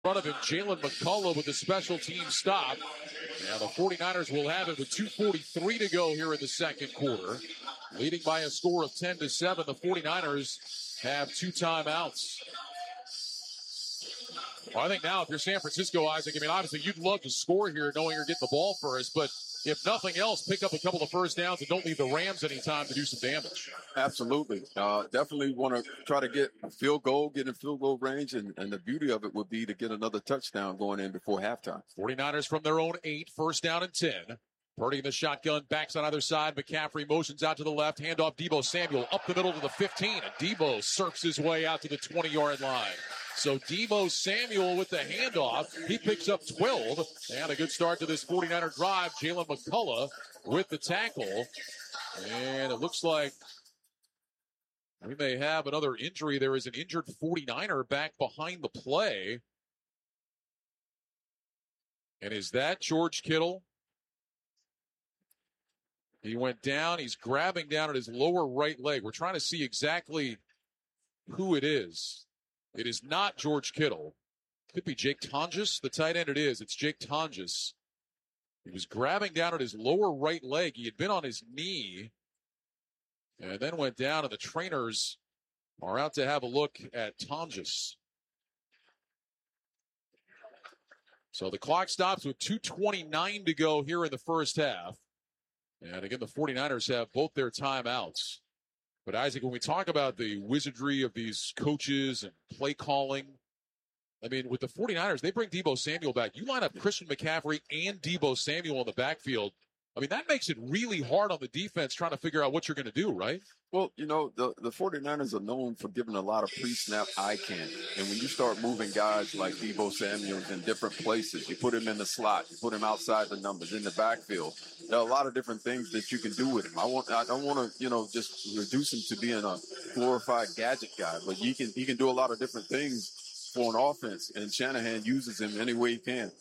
front of him, Jalen McCullough with the special team stop. Now the 49ers will have it with 2:43 to go here in the second quarter. Leading by a score of 10-7, the 49ers have 2 timeouts. Well, I think now if you're San Francisco, Isaac, I mean, obviously you'd love to score here knowing you're getting the ball first, but if nothing else, pick up a couple of first downs and don't leave the Rams any time to do some damage. Absolutely. Definitely want to try to get a field goal, get in field goal range, and the beauty of it would be to get another touchdown going in before halftime. 49ers from their own 8, first down and 10. Purdy in the shotgun, backs on either side. McCaffrey motions out to the left, handoff Deebo Samuel up the middle to the 15, and Deebo surfs his way out to the 20-yard line. So Deebo Samuel with the handoff. He picks up 12. And a good start to this 49er drive. Jalen McCullough with the tackle. And it looks like we may have another injury. There is an injured 49er back behind the play. And is that George Kittle? He went down. He's grabbing down at his lower right leg. We're trying to see exactly who it is. It is not George Kittle. Could be Jake Tonjes, the tight end. It is. It's Jake Tonjes. He was grabbing down at his lower right leg. He had been on his knee and then went down, and the trainers are out to have a look at Tonjes. So the clock stops with 2:29 to go here in the first half. And again, the 49ers have both their timeouts. But Isaac, when we talk about the wizardry of these coaches and play calling, I mean, with the 49ers, they bring Deebo Samuel back. You line up Christian McCaffrey and Deebo Samuel in the backfield. I mean, that makes it really hard on the defense trying to figure out what you're going to do, right? Well, you know, the 49ers are known for giving a lot of pre-snap eye candy. And when you start moving guys like Deebo Samuel in different places, you put him in the slot, you put him outside the numbers, in the backfield, there are a lot of different things that you can do with him. I don't want to, just reduce him to being a glorified gadget guy, but he can do a lot of different things for an offense, and Shanahan uses him any way he can.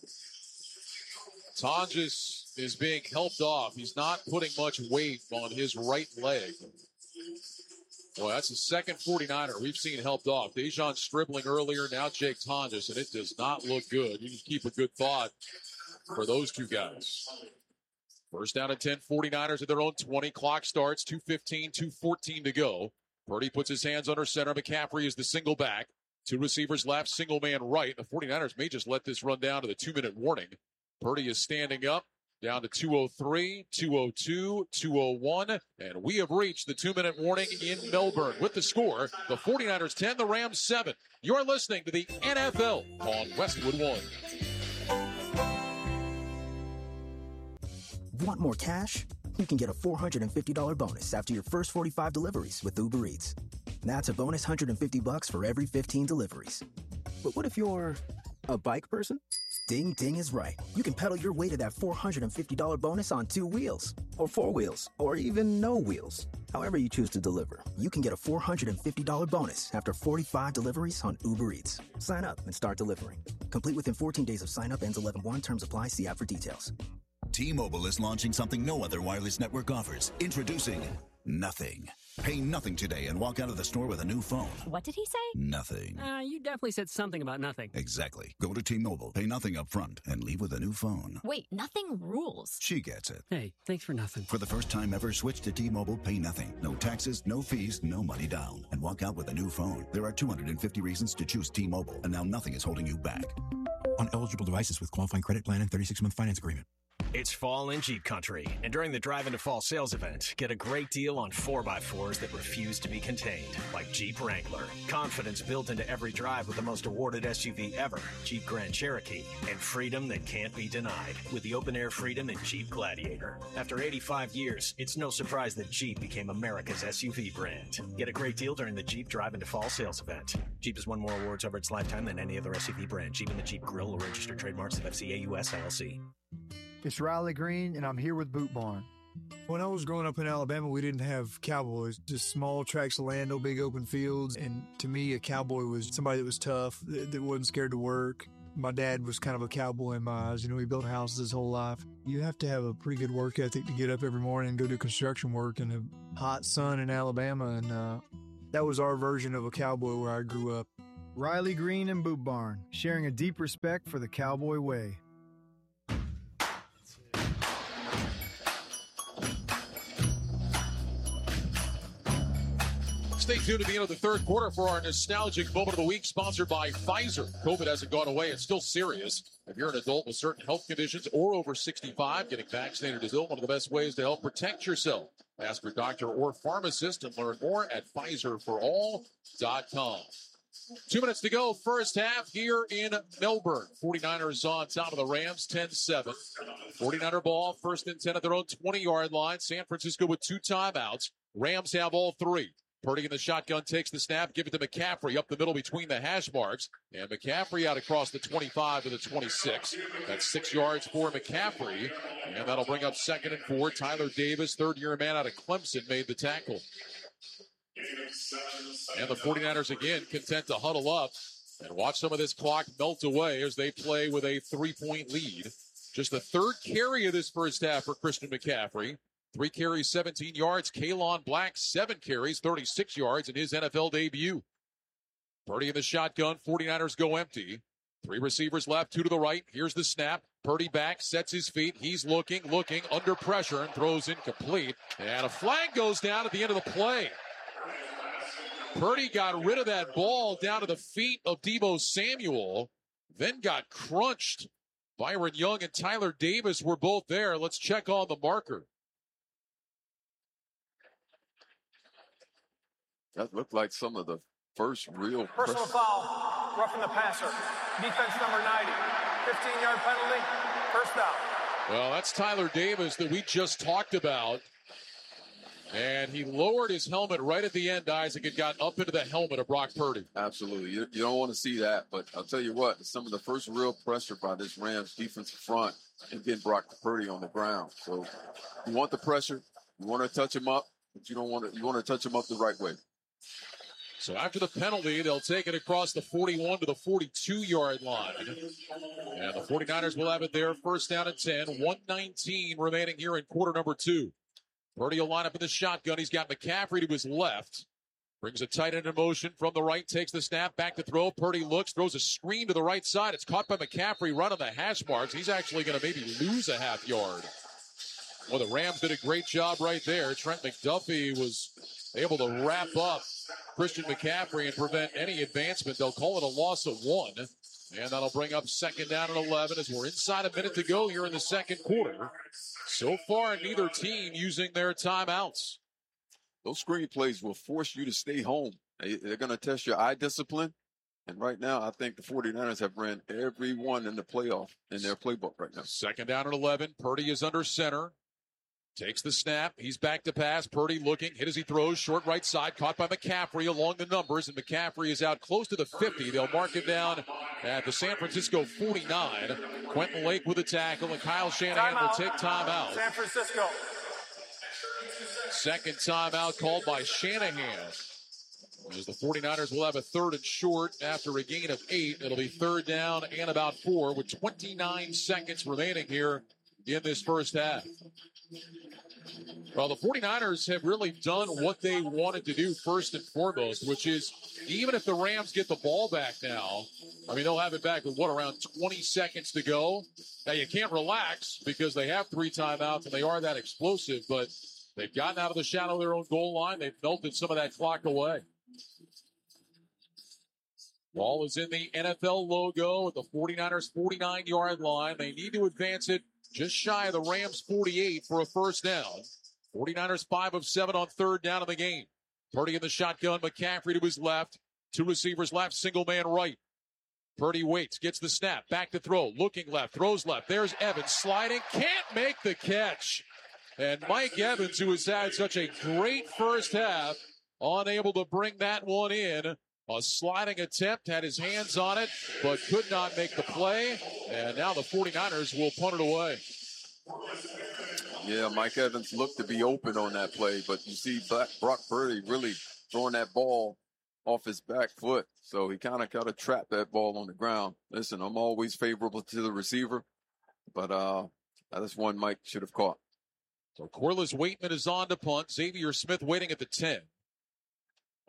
Tonjes is being helped off. He's not putting much weight on his right leg. Well, that's the second 49er we've seen helped off. Dejon Stribling earlier, now Jake Tonjes, and it does not look good. You can keep a good thought for those two guys. First down and 10, 49ers at their own 20. Clock starts, 2:15, 2:14 to go. Purdy puts his hands under center. McCaffrey is the single back. 2 receivers left, single man right. The 49ers may just let this run down to the 2-minute warning. Purdy is standing up, down to 2:03, 2:02, 2:01, and we have reached the 2-minute warning in Melbourne. With the score, the 49ers 10, the Rams 7. You're listening to the NFL on Westwood One. Want more cash? You can get a $450 bonus after your first 45 deliveries with Uber Eats. That's a bonus $150 for every 15 deliveries. But what if you're a bike person? Ding Ding is right. You can pedal your way to that $450 bonus on 2 wheels, or 4 wheels, or even no wheels. However you choose to deliver, you can get a $450 bonus after 45 deliveries on Uber Eats. Sign up and start delivering. Complete within 14 days of sign up, ends 11/1. Terms apply. See app for details. T-Mobile is launching something no other wireless network offers. Introducing Nothing. Pay nothing today and walk out of the store with a new phone. What did he say? Nothing. You definitely said something about nothing. Exactly. Go to T-Mobile, pay nothing up front, and leave with a new phone. Wait, nothing rules. She gets it. Hey, thanks for nothing. For the first time ever, switch to T-Mobile, pay nothing. No taxes, no fees, no money down. And walk out with a new phone. There are 250 reasons to choose T-Mobile, and now nothing is holding you back. On eligible devices with qualifying credit plan and 36-month finance agreement. It's fall in Jeep country, and during the Drive Into Fall sales event, get a great deal on 4x4s that refuse to be contained, like Jeep Wrangler. Confidence built into every drive with the most awarded SUV ever, Jeep Grand Cherokee, and freedom that can't be denied with the open-air freedom in Jeep Gladiator. After 85 years, it's no surprise that Jeep became America's SUV brand. Get a great deal during the Jeep Drive Into Fall sales event. Jeep has won more awards over its lifetime than any other SUV brand. Jeep and the Jeep Grill are registered trademarks of FCA US LLC. It's Riley Green, and I'm here with Boot Barn. When I was growing up in Alabama, we didn't have cowboys, just small tracts of land, no big open fields. And to me, a cowboy was somebody that was tough, that wasn't scared to work. My dad was kind of a cowboy in my eyes. He built houses his whole life. You have to have a pretty good work ethic to get up every morning and go do construction work in the hot sun in Alabama. And that was our version of a cowboy where I grew up. Riley Green and Boot Barn, sharing a deep respect for the Cowboy way. Stay tuned to the end of the third quarter for our nostalgic moment of the week, sponsored by Pfizer. COVID hasn't gone away. It's still serious. If you're an adult with certain health conditions or over 65, getting vaccinated is still one of the best ways to help protect yourself. Ask your doctor or pharmacist and learn more at PfizerForAll.com. 2 minutes to go, first half here in Melbourne. 49ers on top of the Rams, 10-7. 49er ball, first and 10 at their own 20-yard line. San Francisco with 2 timeouts. Rams have all 3. Purdy in the shotgun takes the snap, give it to McCaffrey up the middle between the hash marks. And McCaffrey out across the 25 to the 26. That's 6 yards for McCaffrey. And that'll bring up 2nd and 4. Tyler Davis, third-year man out of Clemson, made the tackle. And the 49ers again content to huddle up and watch some of this clock melt away as they play with a 3-point lead. Just the third carry of this first half for Christian McCaffrey. 3 carries, 17 yards. Kalon Black, 7 carries, 36 yards in his NFL debut. Purdy in the shotgun. 49ers go empty. 3 receivers left, 2 to the right. Here's the snap. Purdy back, sets his feet. He's looking, under pressure, and throws incomplete. And a flag goes down at the end of the play. Purdy got rid of that ball down to the feet of Deebo Samuel, then got crunched. Byron Young and Tyler Davis were both there. Let's check on the marker. That looked like some of the first real... Personal foul, roughing the passer. Defense number 90. 15-yard penalty, first down. Well, that's Tyler Davis that we just talked about. And he lowered his helmet right at the end, Isaac, and got up into the helmet of Brock Purdy. Absolutely. You don't want to see that, but I'll tell you what, some of the first real pressure by this Rams defensive front and getting Brock Purdy on the ground. So you want the pressure, you want to touch him up, but you want to touch him up the right way. So after the penalty, they'll take it across the 41 to the 42-yard line. And the 49ers will have it there, first down and 10, 1:19 remaining here in quarter number 2. Purdy will line up in the shotgun. He's got McCaffrey to his left. Brings a tight end in motion from the right, takes the snap, back to throw. Purdy looks, throws a screen to the right side. It's caught by McCaffrey right on the hash marks. He's actually going to maybe lose a half yard. Well, the Rams did a great job right there. Trent McDuffie was able to wrap up Christian McCaffrey and prevent any advancement. They'll call it a loss of 1. And that'll bring up second down and 11 as we're inside a minute to go here in the second quarter. So far, neither team using their timeouts. Those screen plays will force you to stay home. They're going to test your eye discipline. And right now, I think the 49ers have ran every one in the playoff in their playbook right now. Second down and 11. Purdy is under center. Takes the snap. He's back to pass. Purdy looking. Hit as he throws. Short right side. Caught by McCaffrey along the numbers. And McCaffrey is out close to the 50. They'll mark him down at the San Francisco 49. Quentin Lake with a tackle. And Kyle Shanahan will take timeout. San Francisco. Second timeout called by Shanahan. As the 49ers will have a third and short after a gain of 8. It'll be third down and about 4 with 29 seconds remaining here in this first half. Well, the 49ers have really done what they wanted to do first and foremost, which is even if the Rams get the ball back now, I mean, they'll have it back with, around 20 seconds to go. Now, you can't relax because they have 3 timeouts and they are that explosive, but they've gotten out of the shadow of their own goal line. They've melted some of that clock away. Ball is in the NFL logo at the 49ers 49-yard line. They need to advance it just shy of the Rams 48 for a first down. 49ers 5 of 7 on third down in the game. Purdy in the shotgun. McCaffrey to his left. 2 receivers left. Single man right. Purdy waits. Gets the snap. Back to throw. Looking left. Throws left. There's Evans sliding. Can't make the catch. And Mike Evans, who has had such a great first half, unable to bring that one in. A sliding attempt, had his hands on it, but could not make the play. And now the 49ers will punt it away. Yeah, Mike Evans looked to be open on that play, but you see Brock Purdy really throwing that ball off his back foot. So he kind of trapped that ball on the ground. Listen, I'm always favorable to the receiver, but that's one Mike should have caught. So Corliss Waitman is on to punt. Xavier Smith waiting at the 10.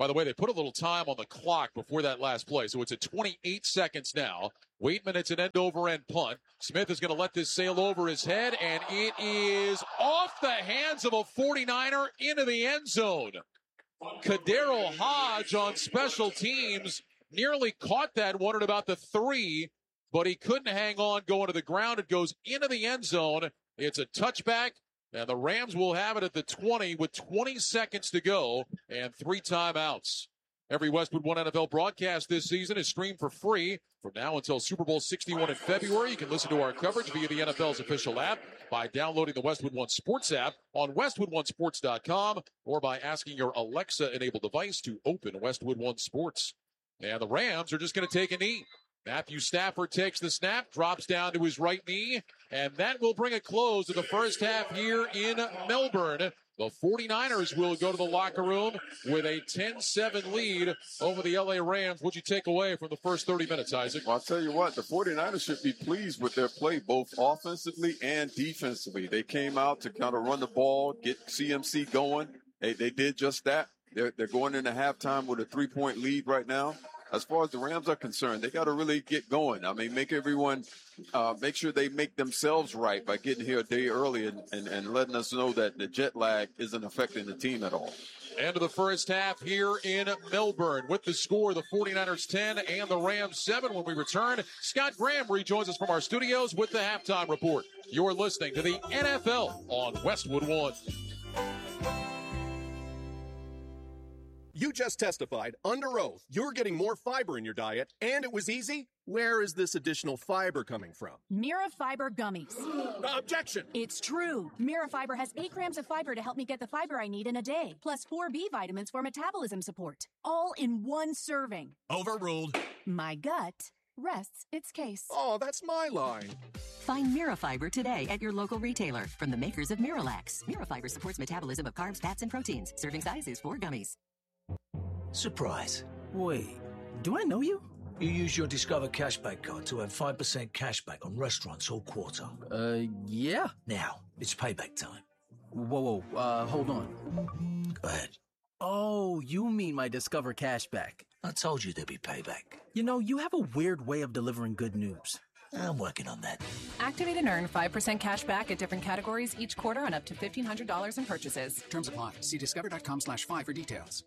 By the way, they put a little time on the clock before that last play, so it's at 28 seconds now. Wait minutes, an end-over-end punt. Smith is going to let this sail over his head, and it is off the hands of a 49er into the end zone. KhaDarel Hodge on special teams nearly caught that one at about the 3, but he couldn't hang on going to the ground. It goes into the end zone. It's a touchback. And the Rams will have it at the 20 with 20 seconds to go and 3 timeouts. Every Westwood One NFL broadcast this season is streamed for free from now until Super Bowl 61 in February. You can listen to our coverage via the NFL's official app by downloading the Westwood One Sports app on westwoodonesports.com or by asking your Alexa-enabled device to open Westwood One Sports. And the Rams are just going to take a knee. Matthew Stafford takes the snap, drops down to his right knee, and that will bring a close to the first half here in Melbourne. The 49ers will go to the locker room with a 10-7 lead over the LA Rams. What'd you take away from the first 30 minutes, Isaac? Well, I'll tell you what, the 49ers should be pleased with their play, both offensively and defensively. They came out to kind of run the ball, get CMC going. They did just that. They're going into halftime with a 3-point lead right now. As far as the Rams are concerned, they got to really get going. I mean, make sure they make themselves right by getting here a day early and letting us know that the jet lag isn't affecting the team at all. End of the first half here in Melbourne with the score, the 49ers 10 and the Rams 7. When we return, Scott Graham rejoins us from our studios with the halftime report. You're listening to the NFL on Westwood One. You just testified under oath you're getting more fiber in your diet, and it was easy. Where is this additional fiber coming from? Mira Fiber Gummies. Objection! It's true. Mira Fiber has 8 grams of fiber to help me get the fiber I need in a day, plus 4 B vitamins for metabolism support. All in one serving. Overruled. My gut rests its case. Oh, that's my line. Find Mira Fiber today at your local retailer from the makers of Miralax. Mira Fiber supports metabolism of carbs, fats, and proteins. Serving size is 4 gummies. Surprise. Wait, do I know you? You use your Discover Cashback card to earn 5% cashback on restaurants all quarter. Yeah. Now, it's payback time. Whoa, hold on. Go ahead. Oh, you mean my Discover Cashback. I told you there'd be payback. You know, you have a weird way of delivering good news. I'm working on that. Activate and earn 5% cash back at different categories each quarter on up to $1,500 in purchases. Terms apply. See discover.com/5 for details.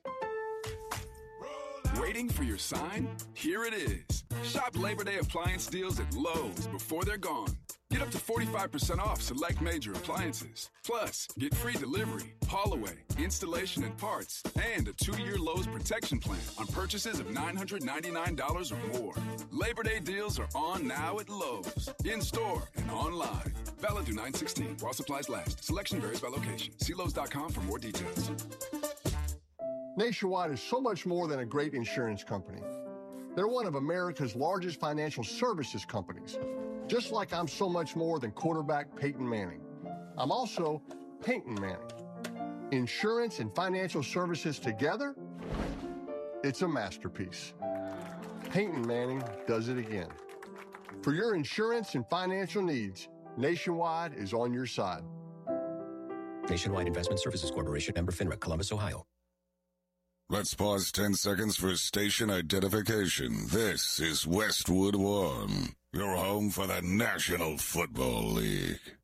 Waiting for your sign? Here it is. Shop Labor Day appliance deals at Lowe's before they're gone. Get up to 45% off select major appliances. Plus, get free delivery, haul away, installation and parts, and a 2-year Lowe's protection plan on purchases of $999 or more. Labor Day deals are on now at Lowe's, in-store and online. Valid through 9/16 while supplies last. Selection varies by location. See Lowe's.com for more details. Nationwide is so much more than a great insurance company. They're one of America's largest financial services companies, just like I'm so much more than quarterback Peyton Manning. I'm also Peyton Manning. Insurance and financial services together, it's a masterpiece. Peyton Manning does it again. For your insurance and financial needs, Nationwide is on your side. Nationwide Investment Services Corporation, member FINRA, Columbus, Ohio. Let's pause 10 seconds for station identification. This is Westwood One, your home for the National Football League.